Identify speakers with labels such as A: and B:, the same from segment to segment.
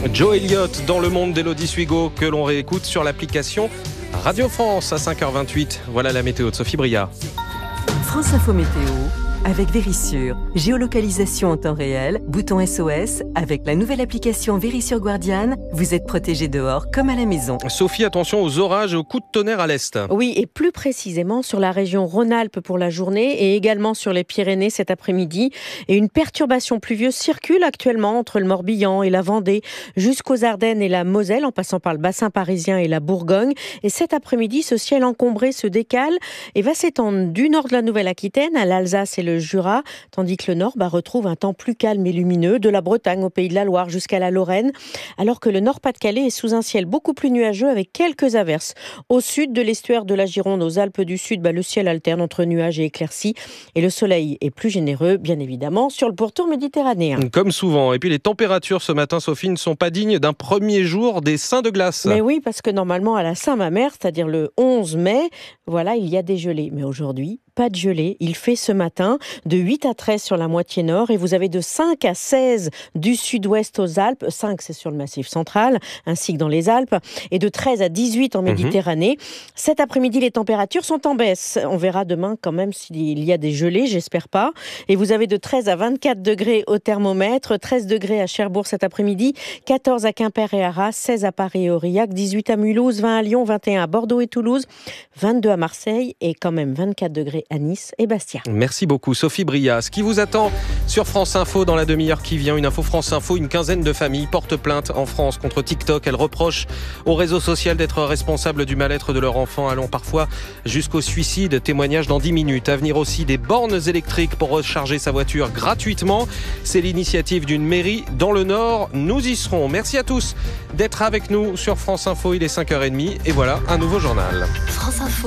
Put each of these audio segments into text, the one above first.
A: Joe Elliott dans le monde d'Élodie Suigo que l'on réécoute sur l'application Radio France à 5h28. Voilà la météo de Sophie Bria.
B: France Info Météo avec Vérissure. Géolocalisation en temps réel, bouton SOS. Avec la nouvelle application Vérissure Guardian, vous êtes protégé dehors comme à la maison.
A: Sophie, attention aux orages et aux coups de tonnerre à l'est.
C: Oui, et plus précisément sur la région Rhône-Alpes pour la journée et également sur les Pyrénées cet après-midi. Et une perturbation pluvieuse circule actuellement entre le Morbihan et la Vendée, jusqu'aux Ardennes et la Moselle, en passant par le bassin parisien et la Bourgogne. Et cet après-midi, ce ciel encombré se décale et va s'étendre du nord de la Nouvelle-Aquitaine à l'Alsace et le Jura, tandis que le nord retrouve un temps plus calme et lumineux, de la Bretagne au Pays de la Loire jusqu'à la Lorraine, alors que le Nord-Pas-de-Calais est sous un ciel beaucoup plus nuageux avec quelques averses. Au sud de l'estuaire de la Gironde, aux Alpes du Sud, le ciel alterne entre nuages et éclaircies et le soleil est plus généreux, bien évidemment, sur le pourtour méditerranéen.
A: Comme souvent. Et puis les températures ce matin, Sophie, ne sont pas dignes d'un premier jour des Saints de glace.
C: Mais oui, parce que normalement à la Saint-Mamère, c'est-à-dire le 11 mai, voilà, il y a des gelées. Mais aujourd'hui, pas de gelée. Il fait ce matin de 8 à 13 sur la moitié nord et vous avez de 5 à 16 du sud-ouest aux Alpes. 5, c'est sur le Massif central, ainsi que dans les Alpes. Et de 13 à 18 en Méditerranée. Cet après-midi, les températures sont en baisse. On verra demain quand même s'il y a des gelées, j'espère pas. Et vous avez de 13 à 24 degrés au thermomètre, 13 degrés à Cherbourg cet après-midi, 14 à Quimper et Arras, 16 à Paris et Aurillac, 18 à Mulhouse, 20 à Lyon, 21 à Bordeaux et Toulouse, 22 à Marseille et quand même 24 degrés à Nice et Bastia.
A: Merci beaucoup Sophie Bria. Ce qui vous attend sur France Info dans la demi-heure qui vient, une info France Info, une quinzaine de familles portent plainte en France contre TikTok. Elles reprochent au réseau social d'être responsables du mal-être de leur enfant, allant parfois jusqu'au suicide. Témoignage dans 10 minutes. À venir aussi des bornes électriques pour recharger sa voiture gratuitement. C'est l'initiative d'une mairie dans le Nord. Nous y serons. Merci à tous d'être avec nous sur France Info. Il est 5h30 et voilà un nouveau journal.
B: France Info.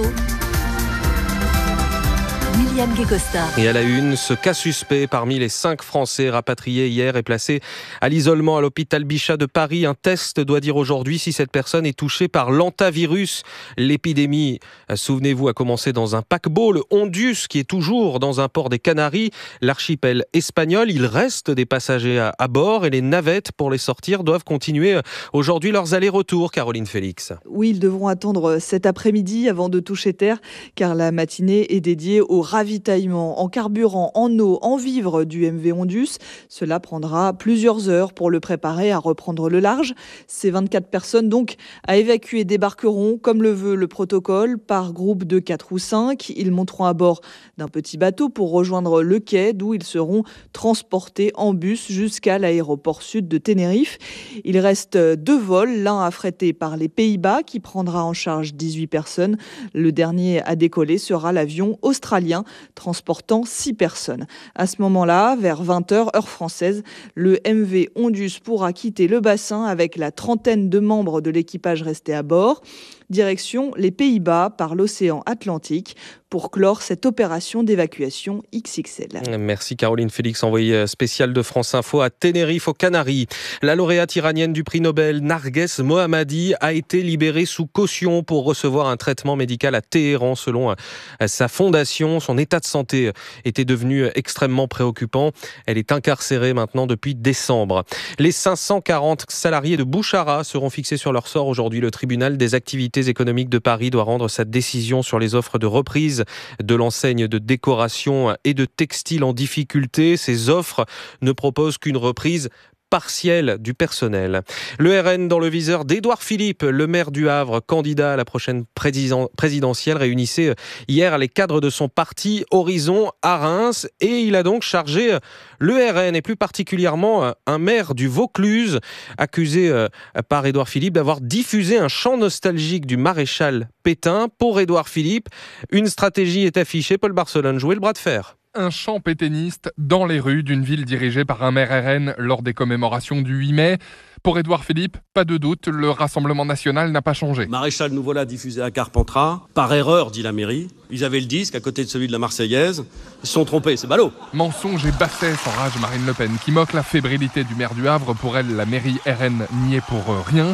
B: William Guécosta.
A: Et à la une, ce cas suspect parmi les 5 Français rapatriés hier est placé à l'isolement à l'hôpital Bichat de Paris. Un test doit dire aujourd'hui si cette personne est touchée par l'hantavirus. L'épidémie, souvenez-vous, a commencé dans un paquebot, le Hondius, qui est toujours dans un port des Canaries, l'archipel espagnol. Il reste des passagers à bord et les navettes pour les sortir doivent continuer aujourd'hui leurs allers-retours. Caroline Félix.
D: Oui, ils devront attendre cet après-midi avant de toucher terre, car la matinée est dédiée au ravitaillement en carburant, en eau, en vivres du MV Hondius. Cela prendra plusieurs heures pour le préparer à reprendre le large. Ces 24 personnes donc à évacuer débarqueront, comme le veut le protocole, par groupe de 4 ou 5. Ils monteront à bord d'un petit bateau pour rejoindre le quai, d'où ils seront transportés en bus jusqu'à l'aéroport sud de Tenerife. Il reste 2 vols, l'un affrété par les Pays-Bas qui prendra en charge 18 personnes. Le dernier à décoller sera l'avion australien transportant 6 personnes. À ce moment-là, vers 20h, heure française, le MV Hondius pourra quitter le bassin avec la trentaine de membres de l'équipage restés à bord. Direction les Pays-Bas par l'océan Atlantique pour clore cette opération d'évacuation XXL.
A: Merci Caroline Félix, envoyée spéciale de France Info à Tenerife aux Canaries. La lauréate iranienne du prix Nobel, Narges Mohammadi, a été libérée sous caution pour recevoir un traitement médical à Téhéran. Selon sa fondation, son état de santé était devenu extrêmement préoccupant. Elle est incarcérée maintenant depuis décembre. Les 540 salariés de Bouchara seront fixés sur leur sort aujourd'hui. Le tribunal des activités économiques de Paris doit rendre sa décision sur les offres de reprise de l'enseigne de décoration et de textile en difficulté. Ces offres ne proposent qu'une reprise partielle du personnel. Le RN dans le viseur d'Édouard Philippe, le maire du Havre, candidat à la prochaine présidentielle, réunissait hier les cadres de son parti Horizon à Reims et il a donc chargé le RN et plus particulièrement un maire du Vaucluse accusé par Édouard Philippe d'avoir diffusé un chant nostalgique du maréchal Pétain. Pour Édouard Philippe, une stratégie est affichée. Paul Barcelone, jouer le bras de fer.
E: Un chant pétainiste dans les rues d'une ville dirigée par un maire RN lors des commémorations du 8 mai. Pour Édouard Philippe, pas de doute, le Rassemblement national n'a pas changé.
F: Maréchal, nous voilà diffusé à Carpentras. Par erreur, dit la mairie. Ils avaient le disque à côté de celui de la Marseillaise. Ils se sont trompés, c'est ballot.
E: Mensonge et bassesse enrage Marine Le Pen, qui moque la fébrilité du maire du Havre. Pour elle, la mairie RN n'y est pour rien.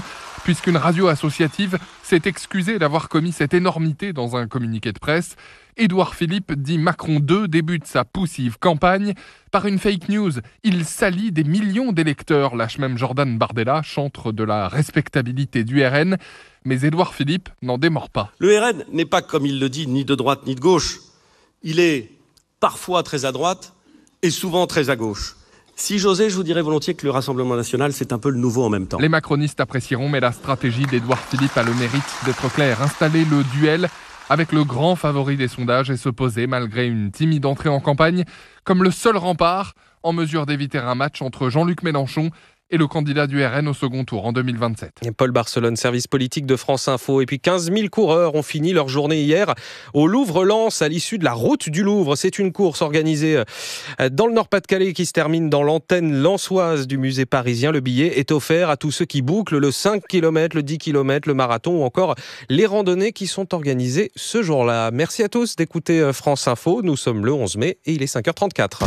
E: puisqu'une radio associative s'est excusée d'avoir commis cette énormité dans un communiqué de presse. Édouard Philippe dit Macron 2 débute sa poussive campagne par une fake news. Il salit des millions d'électeurs, lâche même Jordan Bardella, chantre de la respectabilité du RN. Mais Édouard Philippe n'en démord pas.
F: Le RN n'est pas, comme il le dit, ni de droite ni de gauche. Il est parfois très à droite et souvent très à gauche. Si j'osais, je vous dirais volontiers que le Rassemblement national, c'est un peu le nouveau en même temps.
E: Les macronistes apprécieront, mais la stratégie d'Édouard Philippe a le mérite d'être claire. Installer le duel avec le grand favori des sondages et se poser malgré une timide entrée en campagne comme le seul rempart en mesure d'éviter un match entre Jean-Luc Mélenchon et le candidat du RN au second tour en 2027.
A: Paul Barcelone, service politique de France Info. Et puis 15 000 coureurs ont fini leur journée hier au Louvre-Lens à l'issue de la route du Louvre. C'est une course organisée dans le Nord-Pas-de-Calais qui se termine dans l'antenne lensoise du musée parisien. Le billet est offert à tous ceux qui bouclent le 5 km, le 10 km, le marathon ou encore les randonnées qui sont organisées ce jour-là. Merci à tous d'écouter France Info. Nous sommes le 11 mai et il est 5h34.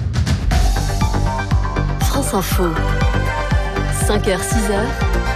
B: France Info. 5h, 6h.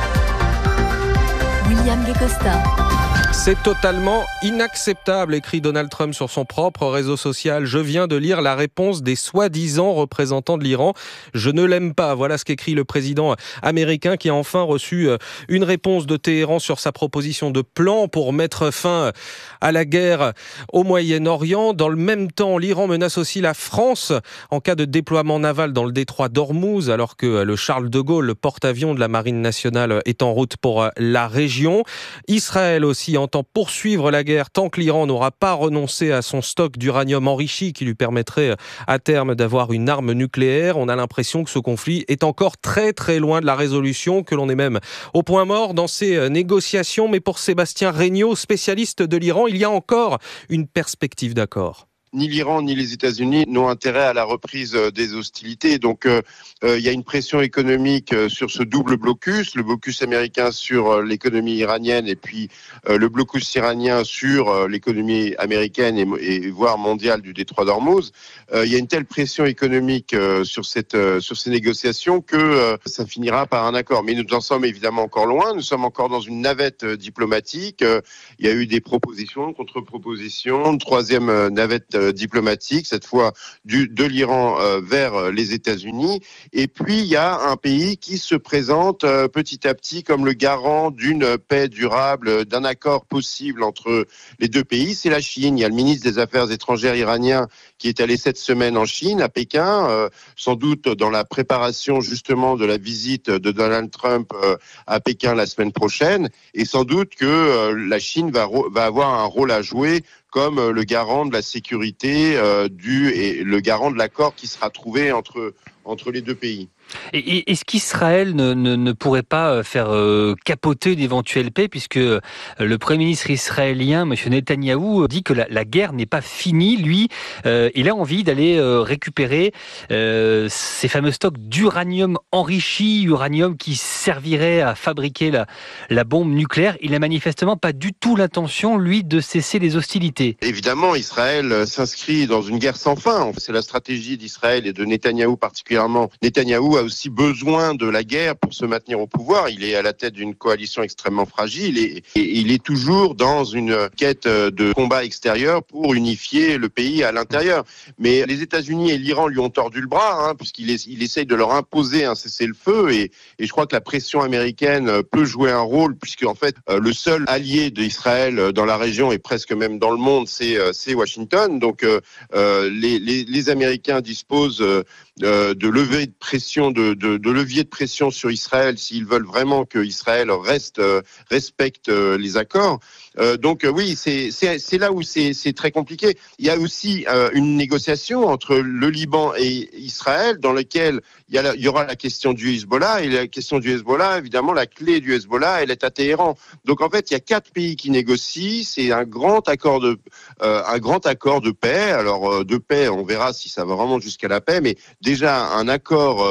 B: William Guécosta.
A: C'est totalement inacceptable, écrit Donald Trump sur son propre réseau social. Je viens de lire la réponse des soi-disant représentants de l'Iran. Je ne l'aime pas. Voilà ce qu'écrit le président américain qui a enfin reçu une réponse de Téhéran sur sa proposition de plan pour mettre fin à la guerre au Moyen-Orient. Dans le même temps, l'Iran menace aussi la France en cas de déploiement naval dans le détroit d'Ormuz, alors que le Charles de Gaulle, le porte-avions de la Marine nationale, est en route pour la région. Israël aussi entend poursuivre la guerre tant que l'Iran n'aura pas renoncé à son stock d'uranium enrichi qui lui permettrait à terme d'avoir une arme nucléaire. On a l'impression que ce conflit est encore très très loin de la résolution, que l'on est même au point mort dans ces négociations. Mais pour Sébastien Regnault, spécialiste de l'Iran, il y a encore une perspective d'accord.
G: Ni l'Iran ni les États-Unis n'ont intérêt à la reprise des hostilités. Donc, il y a une pression économique sur ce double blocus, le blocus américain sur l'économie iranienne et puis le blocus iranien sur l'économie américaine et voire mondiale du détroit d'Ormuz. Il y a une telle pression économique sur ces négociations que ça finira par un accord. Mais nous en sommes évidemment encore loin. Nous sommes encore dans une navette diplomatique. Il y a eu des propositions, contre-propositions, une troisième navette diplomatique, cette fois de l'Iran vers les États-Unis. Et puis, il y a un pays qui se présente petit à petit comme le garant d'une paix durable, d'un accord possible entre les deux pays. C'est la Chine. Il y a le ministre des Affaires étrangères iranien qui est allé cette semaine en Chine, à Pékin, sans doute dans la préparation justement de la visite de Donald Trump à Pékin la semaine prochaine. Et sans doute que la Chine va avoir un rôle à jouer comme le garant de la sécurité et le garant de l'accord qui sera trouvé entre les deux pays.
H: Et est-ce qu'Israël ne pourrait pas faire capoter une éventuelle paix, puisque le Premier ministre israélien, M. Netanyahou, dit que la guerre n'est pas finie. Lui, il a envie d'aller récupérer ces fameux stocks d'uranium enrichi, uranium qui servirait à fabriquer la bombe nucléaire. Il n'a manifestement pas du tout l'intention, lui, de cesser les hostilités.
G: Évidemment, Israël s'inscrit dans une guerre sans fin. C'est la stratégie d'Israël et de Netanyahou particulièrement. Netanyahou a aussi besoin de la guerre pour se maintenir au pouvoir. Il est à la tête d'une coalition extrêmement fragile et il est toujours dans une quête de combat extérieur pour unifier le pays à l'intérieur. Mais les États-Unis et l'Iran lui ont tordu le bras, puisqu'il essaye de leur imposer un cessez-le-feu et je crois que la pression américaine peut jouer un rôle, puisque en fait le seul allié d'Israël dans la région et presque même dans le monde, c'est Washington. Donc les Américains disposent de levier de pression, de levier de pression sur Israël s'ils veulent vraiment que Israël respecte les accords. Donc oui, c'est là où c'est très compliqué. Il y a aussi une négociation entre le Liban et Israël dans laquelle il y aura la question du Hezbollah, et la question du Hezbollah, évidemment, la clé du Hezbollah, elle est à Téhéran. Donc en fait, il y a 4 pays qui négocient. C'est un grand accord de paix. Alors de paix, on verra si ça va vraiment jusqu'à la paix, mais déjà un accord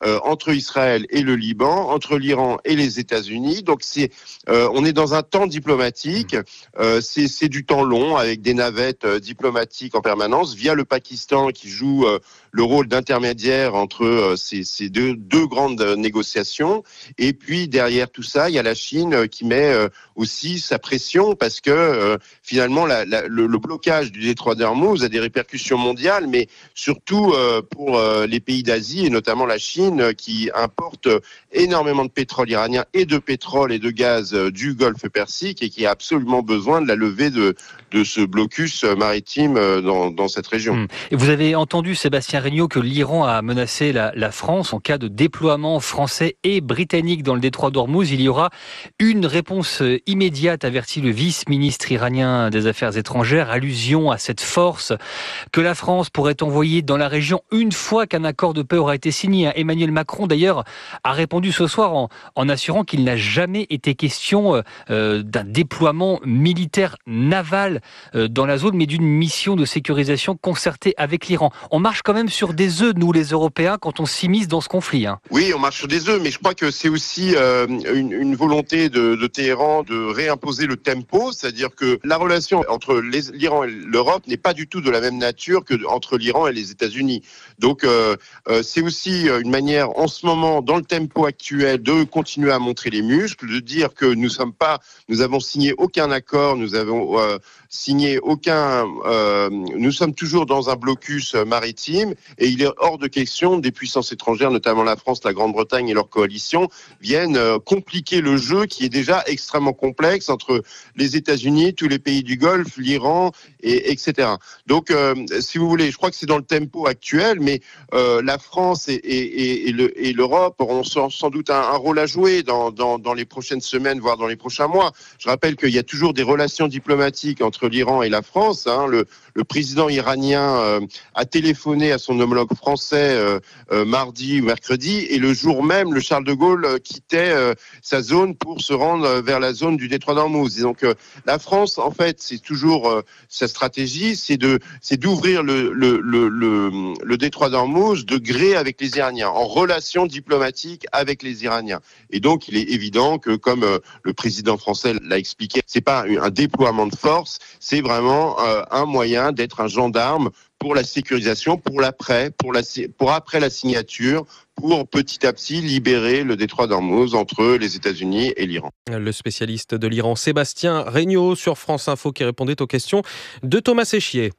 G: entre Israël et le Liban, entre l'Iran et les États-Unis. Donc on est dans un temps diplomatique, c'est du temps long avec des navettes diplomatiques en permanence via le Pakistan qui joue le rôle d'intermédiaire entre ces deux grandes négociations. Et puis derrière tout ça, il y a la Chine qui met aussi sa pression parce que finalement le blocage du détroit d'Ormuz a des répercussions mondiales, mais surtout pour les pays d'Asie et notamment la Chine qui importe énormément de pétrole iranien et de pétrole et de gaz du Golfe Persique et qui a absolument besoin de la levée de ce blocus maritime dans cette région.
H: Et vous avez entendu, Sébastien Regnault, que l'Iran a menacé la France en cas de déploiement français et britannique dans le détroit d'Ormuz. Il y aura une réponse immédiate, avertit le vice-ministre iranien des Affaires étrangères, allusion à cette force que la France pourrait envoyer dans la région une fois qu'un accord de paix aura été signé. Emmanuel Macron, d'ailleurs, a répondu ce soir en assurant qu'il n'a jamais été question d'un déploiement militaire naval dans la zone, mais d'une mission de sécurisation concertée avec l'Iran. On marche quand même sur des œufs, nous les Européens, quand on s'immisce dans ce conflit.
G: Oui, on marche sur des œufs, mais je crois que c'est aussi une volonté de Téhéran de réimposer le tempo, c'est-à-dire que la relation entre l'Iran et l'Europe n'est pas du tout de la même nature que entre l'Iran et les États-Unis. Donc c'est aussi une manière en ce moment, dans le tempo actuel, de continuer à montrer les muscles, de dire que nous avons signé aucun accord, nous avons signé aucun, nous sommes toujours dans un blocus maritime et il est hors de question des puissances étrangères, notamment la France, la Grande-Bretagne et leur coalition, viennent compliquer le jeu qui est déjà extrêmement complexe entre les États-Unis, tous les pays du Golfe, l'Iran, etc. Donc, si vous voulez, je crois que c'est dans le tempo actuel, mais la France et l'Europe auront sans doute un rôle à jouer dans les prochaines semaines, voire dans les prochains mois. Je rappelle qu'il y a toujours des relations diplomatiques entre l'Iran et la France. Le président iranien a téléphoné à son homologue français mardi ou mercredi, et le jour même, le Charles de Gaulle quittait sa zone pour se rendre vers la zone du détroit d'Ormuz. Et donc la France, en fait, c'est toujours sa stratégie, c'est d'ouvrir le détroit d'Ormuz de gré avec les Iraniens, en relation diplomatique avec les Iraniens. Et donc, il est évident que, comme le président français l'a expliqué, c'est pas un déploiement de force, c'est vraiment un moyen d'être un gendarme pour la sécurisation, pour après la signature, pour petit à petit libérer le détroit d'Ormuz entre les États-Unis et l'Iran.
A: Le spécialiste de l'Iran, Sébastien Regnault, sur France Info, qui répondait aux questions de Thomas Séchier.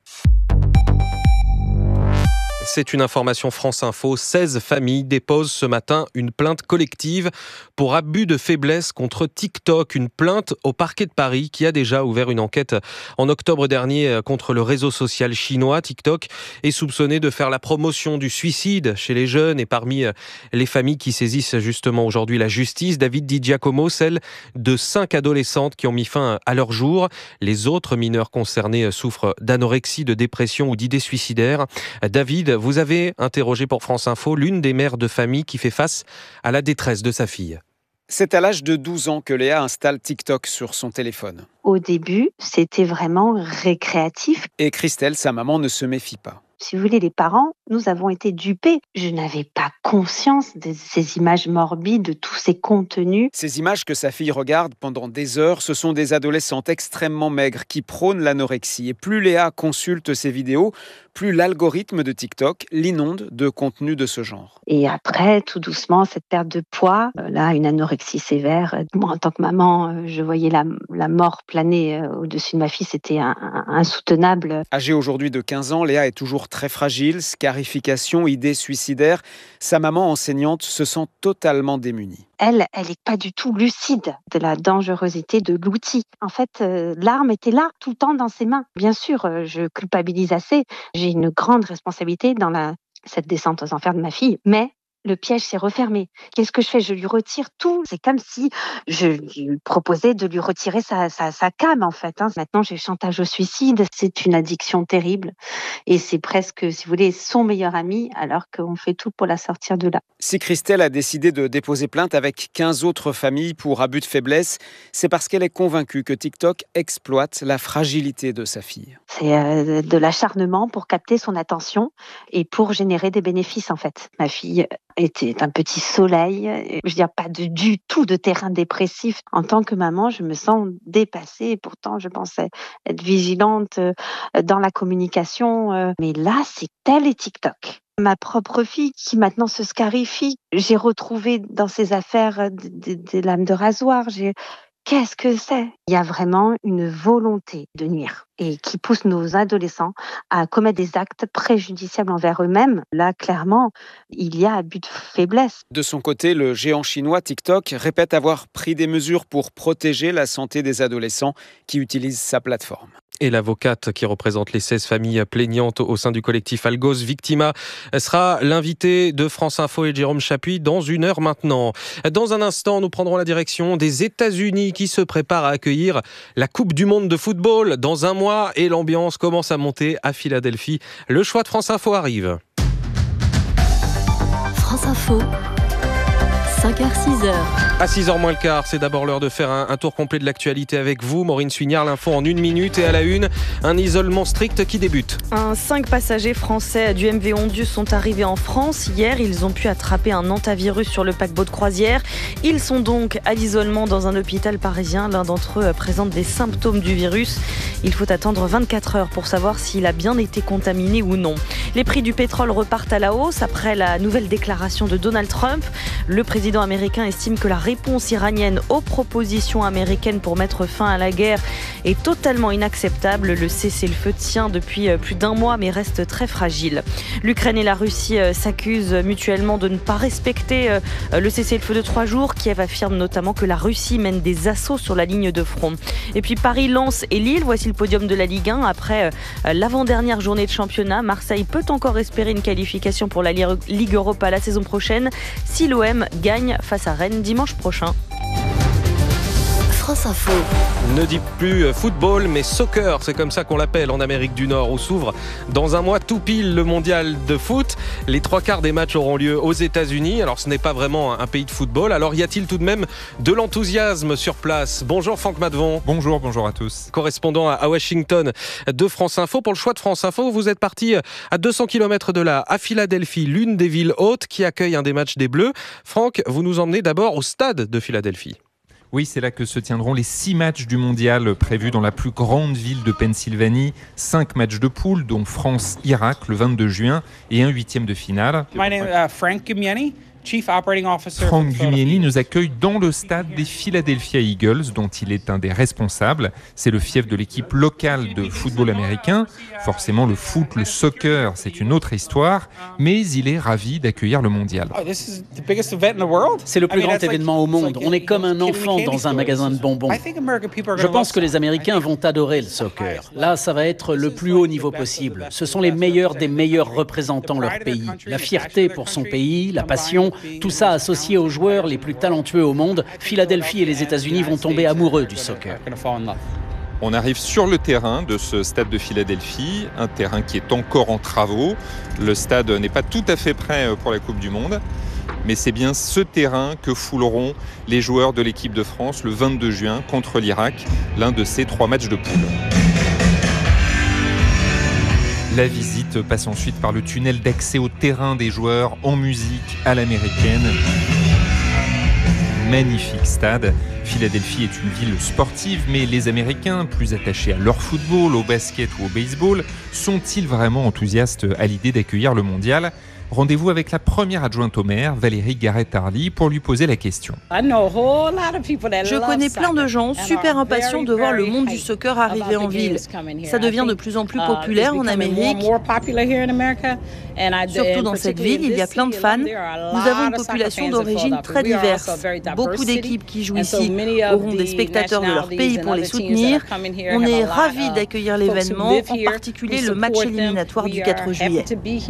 A: C'est une information France Info. 16 familles déposent ce matin une plainte collective pour abus de faiblesse contre TikTok. Une plainte au parquet de Paris qui a déjà ouvert une enquête en octobre dernier contre le réseau social chinois. TikTok est soupçonné de faire la promotion du suicide chez les jeunes, et parmi les familles qui saisissent justement aujourd'hui la justice, David Di Giacomo, celle de 5 adolescentes qui ont mis fin à leur jour. Les autres mineurs concernés souffrent d'anorexie, de dépression ou d'idées suicidaires. David, vous avez interrogé pour France Info l'une des mères de famille qui fait face à la détresse de sa fille.
I: C'est à l'âge de 12 ans que Léa installe TikTok sur son téléphone.
J: Au début, c'était vraiment récréatif.
I: Et Christelle, sa maman, ne se méfie pas.
J: Si vous voulez, les parents, nous avons été dupés. Je n'avais pas conscience de ces images morbides, de tous ces contenus.
I: Ces images que sa fille regarde pendant des heures, ce sont des adolescentes extrêmement maigres qui prônent l'anorexie. Et plus Léa consulte ces vidéos, plus l'algorithme de TikTok l'inonde de contenus de ce genre.
J: Et après, tout doucement, cette perte de poids, là, une anorexie sévère. Moi, en tant que maman, je voyais la mort planer au-dessus de ma fille. C'était insoutenable.
I: Âgée aujourd'hui de 15 ans, Léa est toujours très fragile, scarification, idées suicidaires. Sa maman enseignante se sent totalement démunie.
J: Elle n'est pas du tout lucide de la dangerosité de l'outil. En fait, l'arme était là, tout le temps dans ses mains. Bien sûr, je culpabilise assez. J'ai une grande responsabilité dans cette descente aux enfers de ma fille, mais le piège s'est refermé. Qu'est-ce que je fais ? Je lui retire tout. C'est comme si je lui proposais de lui retirer sa cam, en fait. Maintenant, j'ai chantage au suicide. C'est une addiction terrible. Et c'est presque, si vous voulez, son meilleur ami, alors qu'on fait tout pour la sortir de là.
I: Si Christelle a décidé de déposer plainte avec 15 autres familles pour abus de faiblesse, c'est parce qu'elle est convaincue que TikTok exploite la fragilité de sa fille.
J: C'est de l'acharnement pour capter son attention et pour générer des bénéfices, en fait. Ma fille était un petit soleil. Je veux dire, pas du tout de terrain dépressif. En tant que maman, je me sens dépassée. Et pourtant, je pensais être vigilante dans la communication. Mais là, c'est tel et TikTok. Ma propre fille qui maintenant se scarifie. J'ai retrouvé dans ses affaires des lames de rasoir. Qu'est-ce que c'est ? Il y a vraiment une volonté de nuire et qui pousse nos adolescents à commettre des actes préjudiciables envers eux-mêmes. Là, clairement, il y a abus de faiblesse.
I: De son côté, le géant chinois TikTok répète avoir pris des mesures pour protéger la santé des adolescents qui utilisent sa plateforme.
A: Et l'avocate qui représente les 16 familles plaignantes au sein du collectif Algos Victima sera l'invitée de France Info et Jérôme Chapuis dans 1 heure maintenant. Dans un instant, nous prendrons la direction des États-Unis qui se préparent à accueillir la Coupe du Monde de football dans un mois et l'ambiance commence à monter à Philadelphie. Le choix de France Info arrive.
B: France Info. 5h, 6h.
A: À 6h moins le quart, c'est d'abord l'heure de faire un tour complet de l'actualité avec vous. Maureen Suignard, l'info en 1 minute et à la une, un isolement strict qui débute.
C: 5 passagers français du MV Ondius sont arrivés en France. Hier, ils ont pu attraper un hantavirus sur le paquebot de croisière. Ils sont donc à l'isolement dans un hôpital parisien. L'un d'entre eux présente des symptômes du virus. Il faut attendre 24 heures pour savoir s'il a bien été contaminé ou non. Les prix du pétrole repartent à la hausse après la nouvelle déclaration de Donald Trump. Le président américain estime que la réponse iranienne aux propositions américaines pour mettre fin à la guerre est totalement inacceptable. Le cessez-le-feu tient depuis plus d'1 mois mais reste très fragile. L'Ukraine et la Russie s'accusent mutuellement de ne pas respecter le cessez-le-feu de 3 jours. Kiev affirme notamment que la Russie mène des assauts sur la ligne de front. Et puis Paris, Lens et Lille, voici le podium de la Ligue 1. Après l'avant-dernière journée de championnat, Marseille peut encore espérer une qualification pour la Ligue Europa la saison prochaine si l'OM gagne face à Rennes dimanche prochain.
B: France Info.
A: Ne dit plus football, mais soccer, c'est comme ça qu'on l'appelle en Amérique du Nord, où s'ouvre dans un mois tout pile le mondial de foot. Les 3/4 des matchs auront lieu aux États-Unis. Alors ce n'est pas vraiment un pays de football. Alors y a-t-il tout de même de l'enthousiasme sur place ? Bonjour Franck Madvon.
K: Bonjour à tous.
A: Correspondant à Washington de France Info. Pour le choix de France Info, vous êtes parti à 200 km de là, à Philadelphie, l'une des villes hautes qui accueille un des matchs des Bleus. Franck, vous nous emmenez d'abord au stade de Philadelphie.
K: Oui, c'est là que se tiendront les 6 matchs du mondial prévus dans la plus grande ville de Pennsylvanie. 5 matchs de poule, dont France-Irak le 22 juin et un 8e de finale.
L: My name is Frank Gumieni. Chief Operating Officer.
K: Frank Gumieni nous accueille dans le stade des Philadelphia Eagles, dont il est un des responsables. C'est le fief de l'équipe locale de football américain. Forcément, le foot, le soccer, c'est une autre histoire, mais il est ravi d'accueillir le mondial.
M: C'est le plus grand événement au monde. On est comme un enfant dans un magasin de bonbons. Je pense que les Américains vont adorer le soccer. Là, ça va être le plus haut niveau possible. Ce sont les meilleurs des meilleurs représentant leur pays. La fierté pour son pays, la passion, tout ça associé aux joueurs les plus talentueux au monde. Philadelphie et les États-Unis vont tomber amoureux du soccer.
K: On arrive sur le terrain de ce stade de Philadelphie, un terrain qui est encore en travaux. Le stade n'est pas tout à fait prêt pour la Coupe du Monde, mais c'est bien ce terrain que fouleront les joueurs de l'équipe de France le 22 juin contre l'Irak, l'un de ces 3 matchs de poule. La visite passe ensuite par le tunnel d'accès au terrain des joueurs en musique à l'américaine. Magnifique stade. Philadelphie est une ville sportive, mais les Américains, plus attachés à leur football, au basket ou au baseball, sont-ils vraiment enthousiastes à l'idée d'accueillir le mondial ? Rendez-vous avec la première adjointe au maire, Valérie Garrett-Hardy, pour lui poser la question.
N: Je connais plein de gens super impatients de voir le monde du soccer arriver en ville. Ça devient de plus en plus populaire en Amérique. Surtout dans cette ville, il y a plein de fans. Nous avons une population d'origine très diverse. Beaucoup d'équipes qui jouent ici auront des spectateurs de leur pays pour les soutenir. On est ravis d'accueillir l'événement, en particulier le match éliminatoire du 4 juillet.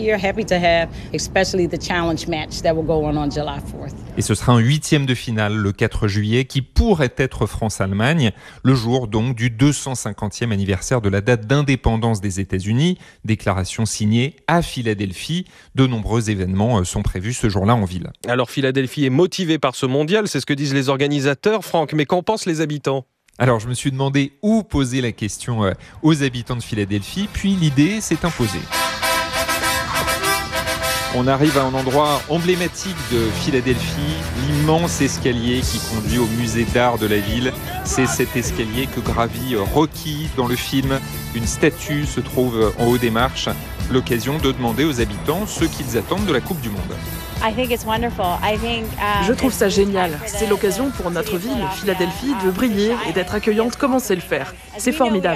K: Et ce sera un 8e de finale le 4 juillet qui pourrait être France-Allemagne, le jour donc du 250e anniversaire de la date d'indépendance des États-Unis, déclaration signée à Philadelphie. De nombreux événements sont prévus ce jour-là en ville.
A: Alors Philadelphie est motivée par ce mondial, c'est ce que disent les organisateurs, Franck, mais qu'en pensent les habitants ?
K: Alors je me suis demandé où poser la question aux habitants de Philadelphie, puis l'idée s'est imposée. On arrive à un endroit emblématique de Philadelphie, l'immense escalier qui conduit au musée d'art de la ville. C'est cet escalier que gravit Rocky dans le film. Une statue se trouve en haut des marches. L'occasion de demander aux habitants ce qu'ils attendent de la Coupe du Monde.
O: Je trouve ça génial. C'est l'occasion pour notre ville, Philadelphie, de briller et d'être accueillante comme on sait le faire. C'est formidable.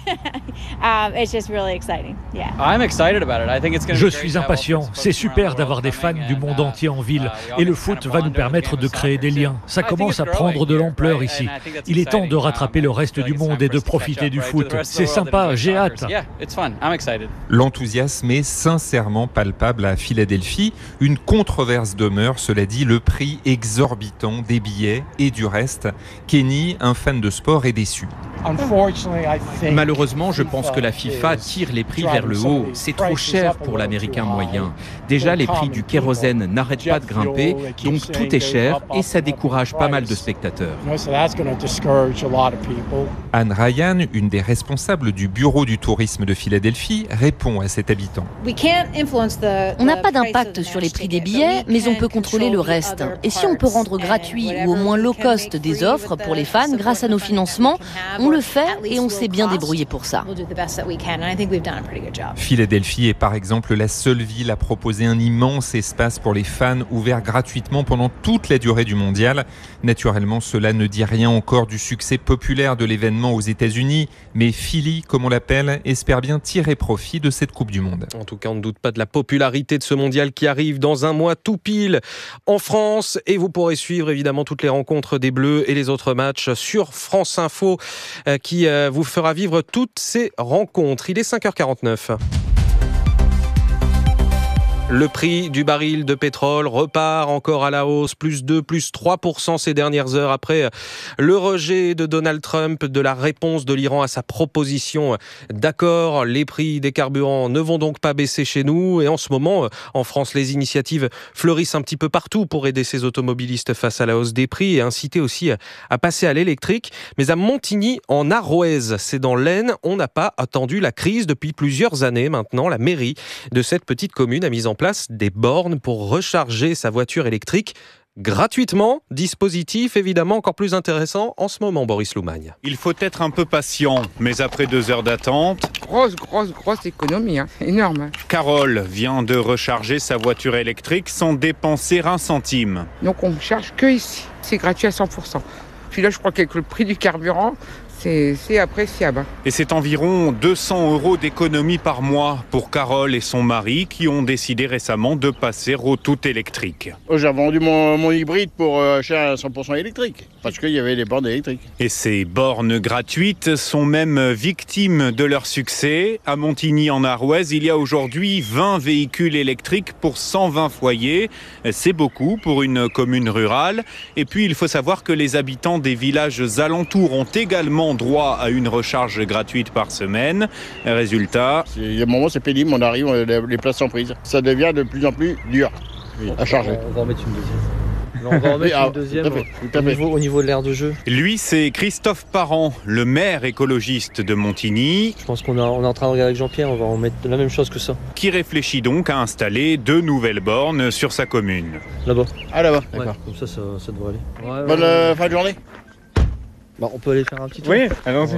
P: Je suis impatient. C'est super d'avoir des fans du monde entier en ville. Et le foot va nous permettre de créer des liens. Ça commence à prendre de l'ampleur ici. Il est temps de rattraper le reste du monde et de profiter du foot. C'est sympa, j'ai hâte.
K: L'enthousiasme est sincèrement palpable à Philadelphie. Une controverse demeure, cela dit, le prix exorbitant des billets et du reste. Kenny, un fan de sport, est déçu.
Q: Malheureusement, je pense que la FIFA tire les prix vers le haut. C'est trop cher pour l'Américain moyen. Déjà, les prix du kérosène n'arrêtent pas de grimper, donc tout est cher et ça décourage pas mal de spectateurs.
K: Anne Ryan, une des responsables du bureau du tourisme de Philadelphie, répond à cet habitant.
R: On n'a pas d'impact sur les prix des billets, mais on peut contrôler le reste. Et si on peut rendre gratuit ou au moins low cost des offres pour les fans grâce à nos financements, on le fait et on s'est bien débrouillé pour ça.
K: Philadelphie est par exemple la seule ville à proposer un immense espace pour les fans ouvert gratuitement pendant toute la durée du mondial. Naturellement, cela ne dit rien encore du succès populaire de l'événement aux États-Unis, mais Philly, comme on l'appelle, espère bien tirer profit de cette Coupe du Monde.
A: En tout cas, on ne doute pas de la popularité de ce mondial qui arrive dans un mois tout pile en France. Et vous pourrez suivre évidemment toutes les rencontres des Bleus et les autres matchs sur France Info qui vous fera vivre toutes ces rencontres. Il est 5h49. Le prix du baril de pétrole repart encore à la hausse, plus 2, plus 3% ces dernières heures après le rejet de Donald Trump de la réponse de l'Iran à sa proposition d'accord. Les prix des carburants ne vont donc pas baisser chez nous et en ce moment, en France, les initiatives fleurissent un petit peu partout pour aider ces automobilistes face à la hausse des prix et inciter aussi à passer à l'électrique. Mais à Montigny, en Arouaise, c'est dans l'Aisne, on n'a pas attendu la crise depuis plusieurs années maintenant. La mairie de cette petite commune a mis en place des bornes pour recharger sa voiture électrique gratuitement. Dispositif évidemment encore plus intéressant en ce moment, Boris Loumagne.
S: Il faut être un peu patient, mais après 2 heures d'attente...
T: Grosse économie, énorme.
S: Carole vient de recharger sa voiture électrique sans dépenser un centime.
T: Donc on ne charge que ici, c'est gratuit à 100%. Puis là je crois qu'avec le prix du carburant, c'est appréciable.
S: Et c'est environ 200 € d'économie par mois pour Carole et son mari qui ont décidé récemment de passer au tout électrique.
U: J'ai vendu mon hybride pour acheter un 100% électrique parce qu'il y avait des bornes électriques.
S: Et ces bornes gratuites sont même victimes de leur succès. À Montigny en Arouaise, il y a aujourd'hui 20 véhicules électriques pour 120 foyers. C'est beaucoup pour une commune rurale. Et puis il faut savoir que les habitants des villages alentours ont également droit à une recharge gratuite par semaine. Résultat...
U: Il y a un moment, c'est pénible, on arrive, les places sont prises. Ça devient de plus en plus dur à charger.
V: On va en mettre une deuxième. On va en mettre une deuxième au niveau de l'aire de jeu.
S: Lui, c'est Christophe Parent, le maire écologiste de Montigny.
V: Je pense qu'on est en train de regarder avec Jean-Pierre, on va en mettre la même chose que ça.
S: Qui réfléchit donc à installer 2 nouvelles bornes sur sa commune.
V: Là-bas.
U: Ah là-bas.
V: D'accord, ouais, comme ça devrait aller.
U: Bonne fin de journée.
V: Bah, on peut aller faire un petit tour.
S: Oui, allons-y.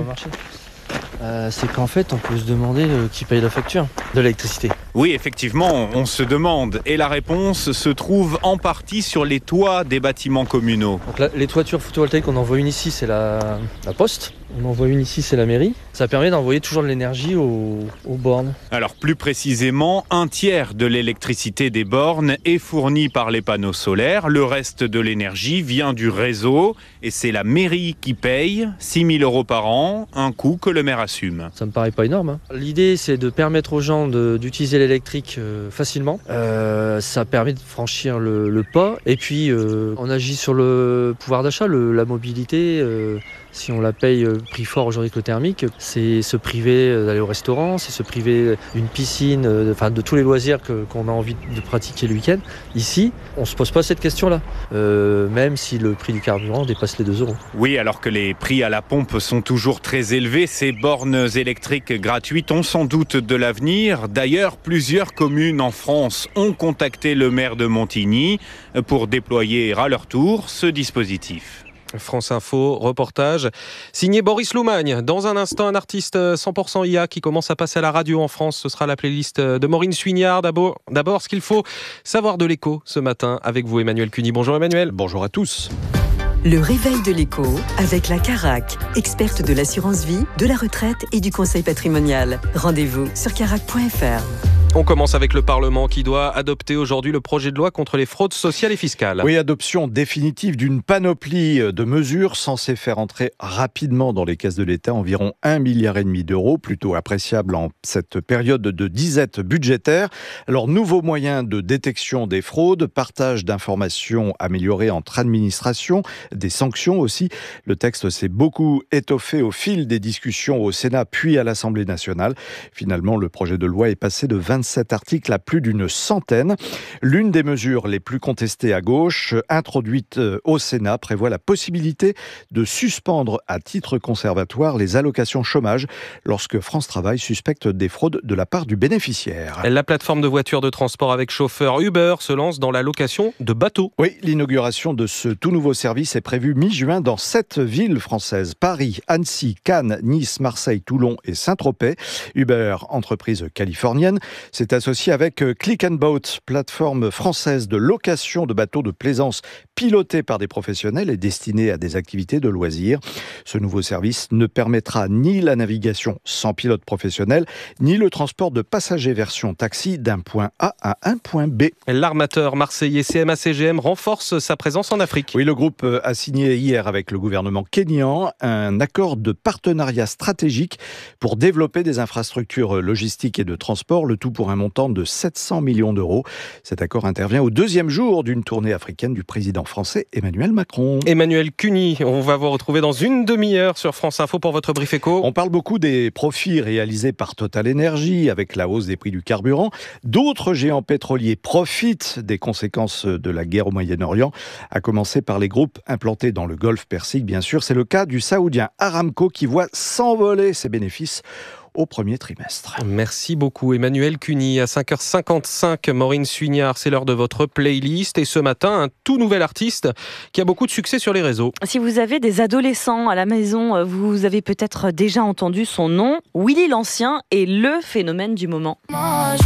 V: C'est qu'en fait, on peut se demander qui paye la facture de l'électricité.
S: Oui, effectivement, on se demande. Et la réponse se trouve en partie sur les toits des bâtiments communaux.
V: Donc là, les toitures photovoltaïques, on en voit une ici, c'est la poste. On en voit une ici, c'est la mairie. Ça permet d'envoyer toujours de l'énergie aux bornes.
S: Alors plus précisément, 1/3 de l'électricité des bornes est fournie par les panneaux solaires. Le reste de l'énergie vient du réseau. Et c'est la mairie qui paye 6 000 € par an, un coût que le maire assume.
V: Ça me paraît pas énorme, hein. L'idée, c'est de permettre aux gens d'utiliser l'électrique facilement. Ça permet de franchir le pas. Et puis, on agit sur le pouvoir d'achat, la mobilité. Si on la paye prix fort aujourd'hui avec le thermique, c'est se priver d'aller au restaurant, c'est se priver d'une piscine, de tous les loisirs qu'on a envie de pratiquer le week-end. Ici, on ne se pose pas cette question-là, même si le prix du carburant dépasse les 2 €.
S: Oui, alors que les prix à la pompe sont toujours très élevés, ces bornes électriques gratuites ont sans doute de l'avenir. D'ailleurs, plusieurs communes en France ont contacté le maire de Montigny pour déployer à leur tour ce dispositif.
A: France Info, reportage signé Boris Loumagne. Dans un instant, un artiste 100% IA qui commence à passer à la radio en France. Ce sera la playlist de Maureen Suignard. D'abord, ce qu'il faut savoir de l'écho ce matin avec vous, Emmanuel Cuny. Bonjour Emmanuel.
D: Bonjour à tous.
B: Le réveil de l'écho avec la Carac, experte de l'assurance vie, de la retraite et du conseil patrimonial. Rendez-vous sur carac.fr.
A: On commence avec le Parlement qui doit adopter aujourd'hui le projet de loi contre les fraudes sociales et fiscales.
D: Oui, adoption définitive d'une panoplie de mesures censées faire entrer rapidement dans les caisses de l'État environ 1,5 milliard d'euros, plutôt appréciable en cette période de disette budgétaire. Alors, nouveaux moyens de détection des fraudes, partage d'informations amélioré entre administrations, des sanctions aussi. Le texte s'est beaucoup étoffé au fil des discussions au Sénat puis à l'Assemblée nationale. Finalement, le projet de loi est passé de 27 articles à plus d'une centaine. L'une des mesures les plus contestées à gauche, introduite au Sénat, prévoit la possibilité de suspendre à titre conservatoire les allocations chômage lorsque France Travail suspecte des fraudes de la part du bénéficiaire.
A: La plateforme de voitures de transport avec chauffeur Uber se lance dans la location de bateaux.
D: Oui, l'inauguration de ce tout nouveau service est prévue mi-juin dans 7 villes françaises. Paris, Annecy, Cannes, Nice, Marseille, Toulon et Saint-Tropez. Uber, entreprise californienne, s'est associé avec Click & Boat, plateforme française de location de bateaux de plaisance pilotée par des professionnels et destinée à des activités de loisirs. Ce nouveau service ne permettra ni la navigation sans pilote professionnel, ni le transport de passagers version taxi d'un point A à un point B.
A: L'armateur marseillais CMA-CGM renforce sa présence en Afrique.
D: Oui, le groupe a signé hier avec le gouvernement kényan un accord de partenariat stratégique pour développer des infrastructures logistiques et de transport, le tout pour un montant de 700 millions d'euros. Cet accord intervient au 2e jour d'une tournée africaine du président français Emmanuel Macron.
A: Emmanuel Cuny, on va vous retrouver dans une demi-heure sur France Info pour votre brief éco.
D: On parle beaucoup des profits réalisés par Total Energy avec la hausse des prix du carburant. D'autres géants pétroliers profitent des conséquences de la guerre au Moyen-Orient, à commencer par les groupes implantés dans le Golfe Persique, bien sûr. C'est le cas du saoudien Aramco qui voit s'envoler ses bénéfices au premier trimestre.
A: Merci beaucoup Emmanuel Cuny. À 5h55, Maureen Suignard, c'est l'heure de votre playlist. Et ce matin, un tout nouvel artiste qui a beaucoup de succès sur les réseaux.
C: Si vous avez des adolescents à la maison, vous avez peut-être déjà entendu son nom. Willy l'Ancien est le phénomène du moment.
F: Moi,